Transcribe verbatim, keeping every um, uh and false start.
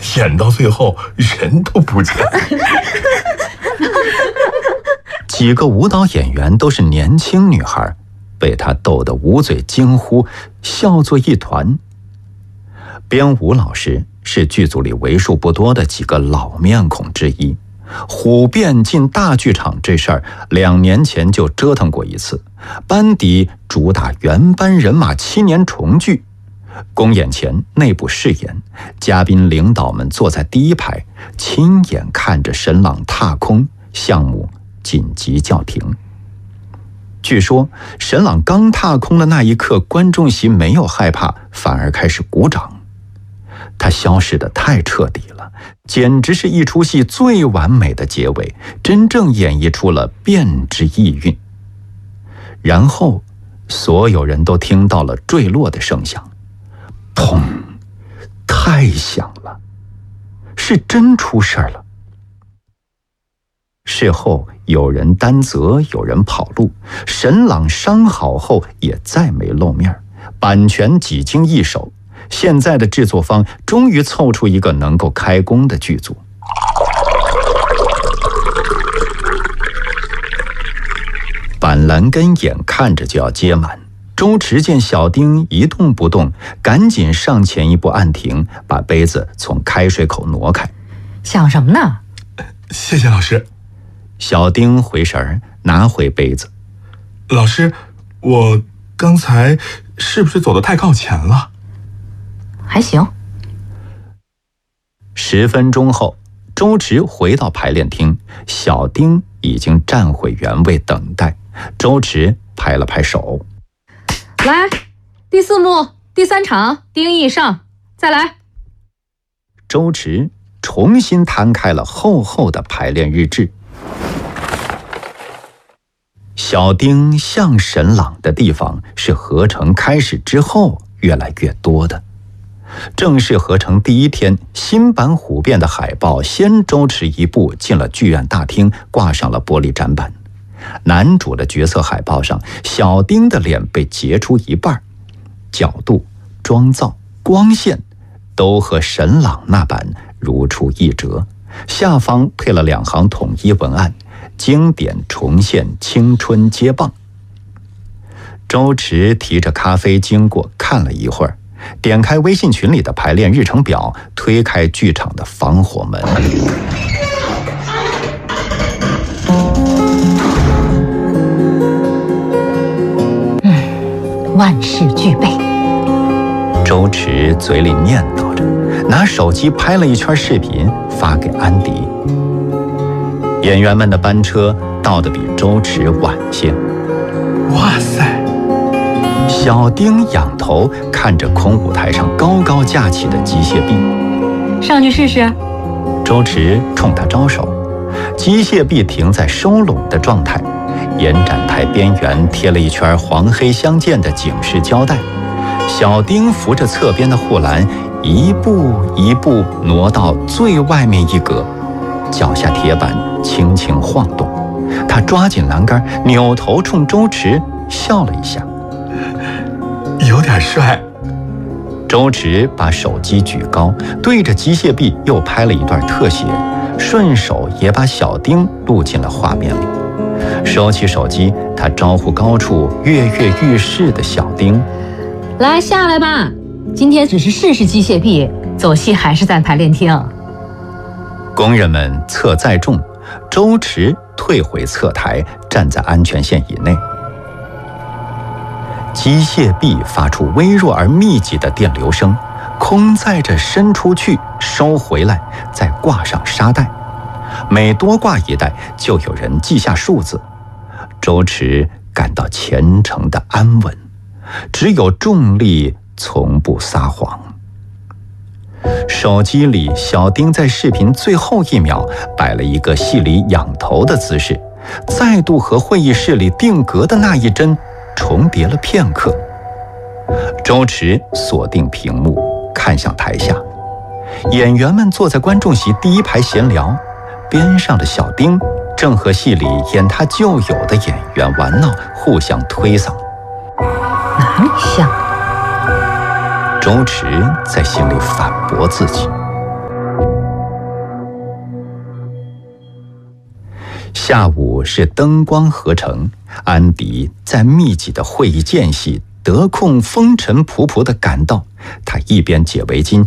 演到最后人都不见。 几个舞蹈演员都是年轻女孩，被他逗得捂嘴惊呼，笑作一团。编舞老师是剧组里为数不多的几个老面孔之一，虎变进大剧场这事儿两年前就折腾过一次，班底主打原班人马七年重聚。公演前内部试演，嘉宾领导们坐在第一排，亲眼看着沈朗踏空，项目紧急叫停。据说沈朗刚踏空的那一刻，观众席没有害怕，反而开始鼓掌。他消失得太彻底了，简直是一出戏最完美的结尾，真正演绎出了变之意蕴。然后所有人都听到了坠落的声响，砰，太响了，是真出事了。事后有人担责，有人跑路，沈朗伤好后也再没露面，版权几经易手，现在的制作方终于凑出一个能够开工的剧组。板栏根眼看着就要接满，周驰见小丁一动不动，赶紧上前一步按停，把杯子从开水口挪开。 想什么呢？ 谢谢老师。 小丁回神儿，拿回杯子。 老师，我刚才是不是走得太靠前了？ 还行。 十分钟后，周驰回到排练厅，小丁已经站回原位等待。周驰拍了拍手， 来，第四幕第三场，丁义上，再来。 周驰重新摊开了厚厚的排练日志。小丁像沈朗的地方是合成开始之后越来越多的。正式合成第一天，新版虎变的海报先周驰一步进了剧院大厅，挂上了玻璃展板。男主的角色海报上，小丁的脸被截出一半，角度、妆造、光线都和沈朗那版如出一辙，下方配了两行统一文案，经典重现青春接棒。周驰提着咖啡经过，看了一会儿，点开微信群里的排练日程表，推开剧场的防火门。 嗯，万事俱备。 周驰嘴里念叨着，拿手机拍了一圈视频发给安迪。演员们的班车到得比周驰晚些。 哇塞！ 小丁仰头看着空舞台上高高架起的机械臂， 上去试试。 周驰冲他招手，机械臂停在收拢的状态，延展台边缘贴了一圈黄黑相间的警示胶带。小丁扶着侧边的护栏，一步一步挪到最外面一格，脚下铁板轻轻晃动，他抓紧栏杆，扭头冲周驰笑了一下。 有点帅。 周驰把手机举高，对着机械臂又拍了一段特写，顺手也把小丁录进了画面里。收起手机，他招呼高处跃跃欲试的小丁：“ 来，下来吧，今天只是试试机械臂，走戏还是在排练厅。” 工人们侧载重，周驰退回侧台，站在安全线以内。机械臂发出微弱而密集的电流声，空载着伸出去，收回来，再挂上沙袋。每多挂一袋，就有人记下数字。周驰感到虔诚的安稳，只有重力从不撒谎。手机里，小丁在视频最后一秒摆了一个戏里仰头的姿势，再度和会议室里定格的那一帧重叠了片刻。周驰锁定屏幕，看向台下，演员们坐在观众席第一排闲聊，边上的小丁正和戏里演他旧友的演员玩闹，互相推搡。 哪里像？ 周驰在心里反驳自己。 下午是灯光合成，安迪在密集的会议间隙得空风尘仆仆地赶到。他一边解围巾，